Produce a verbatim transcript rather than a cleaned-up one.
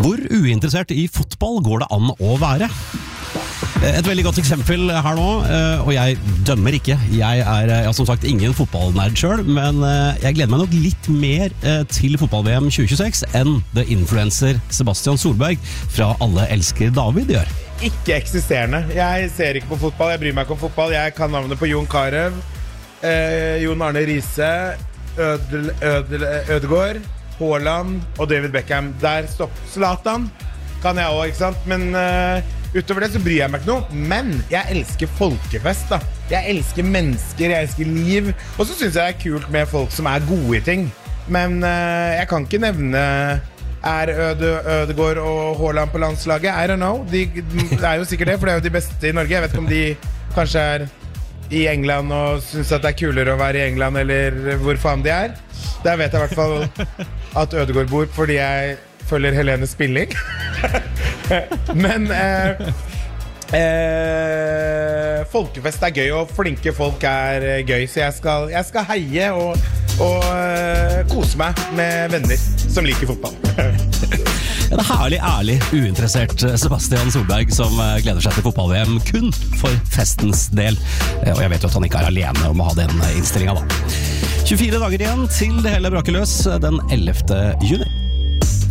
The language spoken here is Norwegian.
Hvor uinteressert i fotball går det an å være? Et veldig godt eksempel her nå, og jeg dømmer ikke. Jeg er ja, som sagt ingen fotballnerd selv, men jeg gleder meg nok litt mer til fotball-V M tjue tjueseks enn det influencer Sebastian Solberg fra Alle elsker David gjør. Ikke eksisterende. Jeg ser ikke på fotball, jeg bryr meg ikke om fotball. Jeg kan navnet på Jon Carew, eh, Jon Arne Riise, Ødel, Ødel, Ødegård, Haaland og David Beckham. Der stopp. Zlatan kan jeg også, ikke sant? Men uh, utover det så bryr jeg meg ikke noe. Men jeg elsker folkefest da. Jeg elsker mennesker, jeg elsker liv. Og så synes jeg det er kult med folk som er gode i ting. Men uh, jeg kan ikke nevne Er Øde, Ødegård og Haaland på landslaget? I don't know. De, det er jo sikkert det, for det er jo de beste i Norge. Jeg vet ikke om de kanskje er i England og synes at det er kulere å være i England, eller hvor faen de er. Der vet jeg i hvert fall at Ødegård bor, fordi jeg følger Helene Spilling. Men eh, eh, folkefest er gøy, og flinke folk er gøy, så jeg skal, jeg skal heie og, og eh, kose meg med venner som liker fotball. En herlig, ærlig, uinteressert Sebastian Solberg som gleder seg til fotball-V M kun for festens del. Og jeg vet jo at han ikke er alene om å ha den innstillingen da. tjuefire dager igjen til det hele braker løs den ellevte juni.